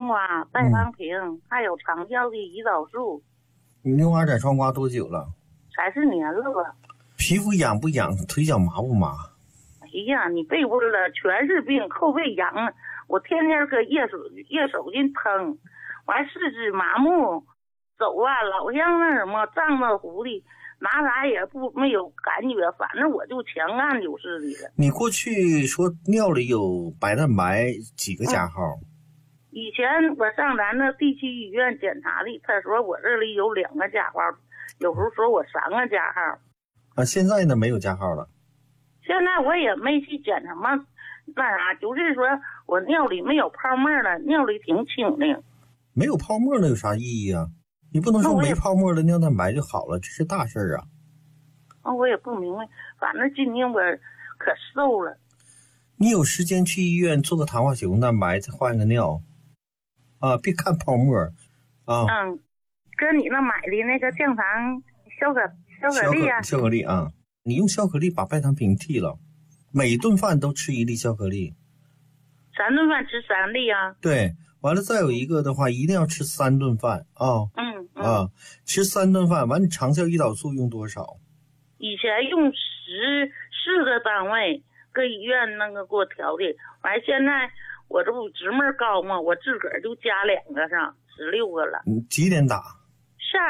瓜、代糖平，还有长效的胰岛素。 你用二展双胍多久了 ？3-4年了吧。 皮肤痒不痒？腿脚麻不麻？ 哎呀，你别问了，全是病，后背痒，我天天搁叶手劲疼，完四肢麻木，走啊老像那什么胀到糊的，拿啥也没有感觉，反正我就强干就是的了。 你过去说尿里有白蛋白几个加号？ 以前我上咱那地区医院检查的，他说我这里有2个加号，有时候说我3个加号。 啊，现在呢没有加号了。 现在我也没去检查嘛，那啥，就是说我尿里没有泡沫了，尿里挺清的。 没有泡沫了有啥意义啊？你不能说没泡沫的尿蛋白就好了，这是大事啊。 我也不明白，反正今年我可瘦了。 你有时间去医院做个糖化血红蛋白，再换个尿啊，别看泡沫啊。 跟你那买的那个降糖消可力啊， 消可力啊，你用消可力把白糖平替了，每顿饭都吃1粒消可力。 3顿饭吃3粒啊？ 对，完了再有一个的话，一定要吃3顿饭啊。吃3顿饭，完你长效胰岛素用多少？ 以前用14个单位，搁医院那个给我调的，完现在我这不直门高嘛，我自个儿就加2个上，16个了。 你几点打？ 下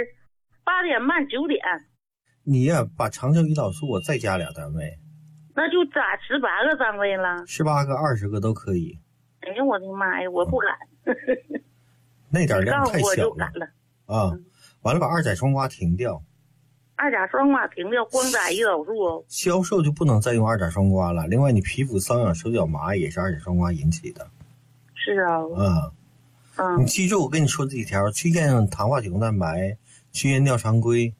8点半9点。 你呀，把长效胰岛素我再加2单位， 那就打18个单位了。 18个、20个都可以。 哎呀，我的妈呀，我不敢。 那点量太小了啊！完了，把二甲双胍停掉。 二甲双胍停掉，光打胰岛素哦。 消瘦就不能再用二甲双胍了。另外，你皮肤瘙痒、手脚麻也是二甲双胍引起的。 是啊。 你记住我跟你说这几条：去验糖化血红蛋白，去验尿常规，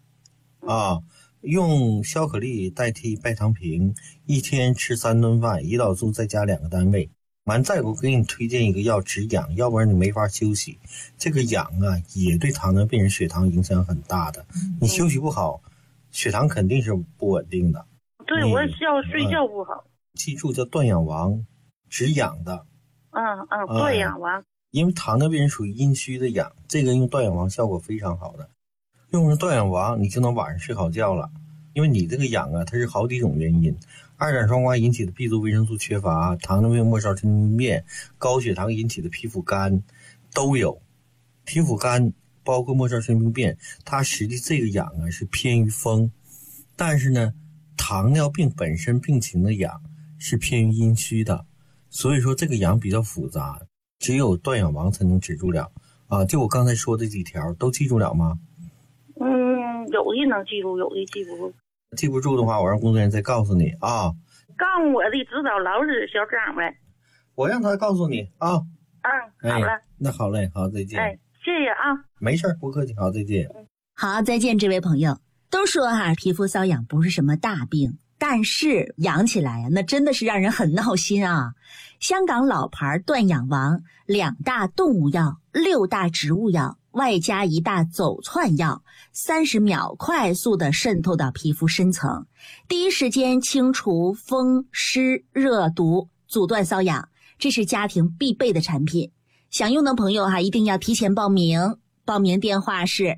用消可力代替拜糖平，一天吃3顿饭，胰岛素再加2个单位。完再我给你推荐一个药止痒，要不然你没法休息。这个痒啊，也对糖尿病人血糖影响很大的。你休息不好，血糖肯定是不稳定的。 对，我睡觉不好。 记住叫断氧王，止痒的。 断氧王。 因为糖尿病人属于阴虚的痒，这个用断氧王效果非常好的。用上断氧王，你就能晚上睡好觉了。因为你这个痒啊，它是好几种原因。二甲双胍引起的 B 族维生素缺乏，糖尿病末梢神经病变，高血糖引起的皮肤干都有。皮肤干包括末梢神经病变，它实际这个痒啊是偏于风，但是呢，糖尿病本身病情的痒是偏于阴虚的，所以说这个痒比较复杂，只有断氧王才能止住了啊。就我刚才说的几条都记住了吗？ 有的能记住，有的记不住。 记不住的话，我让工作人员再告诉你啊。 告诉我的指导老师小张呗。 我让他告诉你啊。 好了。 那好嘞，好，再见。 谢谢啊。 没事，不客气，好，再见。 好，再见，这位朋友。都说皮肤瘙痒不是什么大病，但是痒起来那真的是让人很闹心啊。香港老牌断氧王，2大动物药，6大植物药，外加1大走窜药，30秒快速的渗透到皮肤深层，第一时间清除风湿热毒，阻断瘙痒，这是家庭必备的产品。想用的朋友一定要提前报名，报名电话是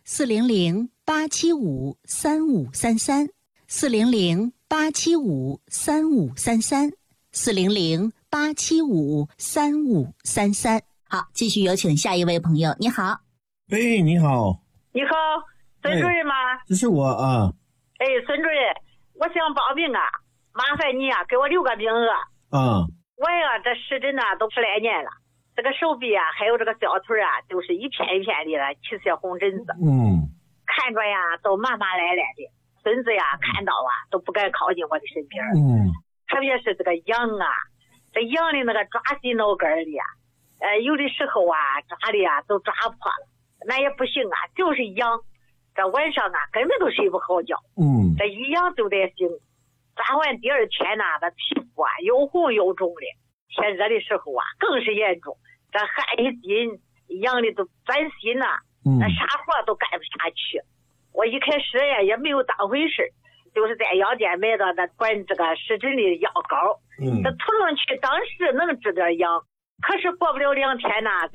400-875-3533 400-875-3533 400-875-3533。好，继续有请下一位朋友。你好。 喂，你好。 你好，孙主任吗？ 这是我啊。 孙主任，我想报名啊，麻烦你给我留个名额。我这湿疹都10来年了，这个手臂还有这个小腿都是一片一片的起些红疹子。看着都麻麻赖赖的，孙子看到都不敢靠近我的身边。特别是这个痒这痒的那个抓心挠根的有的时候抓的都抓破了，那也不行就是痒，这晚上根本都睡不好觉。这一痒就得醒，抓完第2天这皮肤又红又肿的，天热的时候更是严重，这汗一进，痒的都钻心那啥活都干不下去。我一开始也没有当回事，就是在药店买的那管这个湿疹的药膏，这涂上去当时能治点痒，可是过不了2天